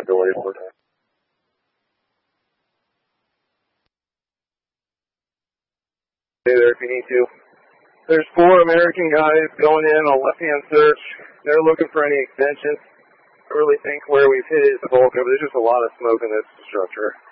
visibility for it. Stay there if you need to. There's 4 American guys going in on left-hand search. They're looking for any extensions. I really think where we've hit is the bulk of it. There's just a lot of smoke in this structure.